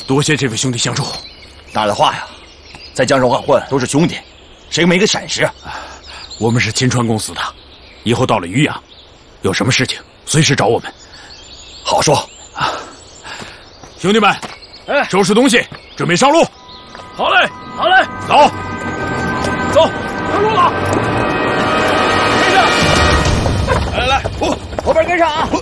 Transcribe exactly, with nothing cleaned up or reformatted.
多谢这位兄弟相助。 哪儿的话呀，在江上换混都是兄弟，谁没个闪失？ 我们是秦川公司的，以后到了渔阳，有什么事情随时找我们。 好说啊！兄弟们， 哎， 收拾东西，准备上路。 好嘞，好嘞， 走， 走，上路了。跟上！来来来， 哦，后边跟上啊！